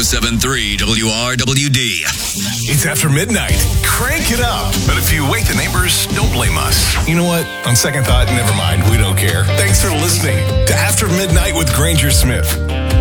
107.3 WRWD. It's after midnight. Crank it up. But if you wake the neighbors, don't blame us. You know what? On second thought, never mind. We don't care. Thanks for listening to After Midnight with Granger Smith.